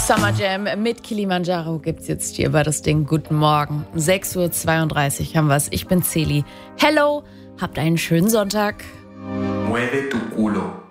Summer Jam mit Kilimanjaro gibt's jetzt hier bei das Ding. Guten Morgen. 6:32 Uhr haben wir's. Ich bin Celi. Hello, habt einen schönen Sonntag. Mueve tu culo.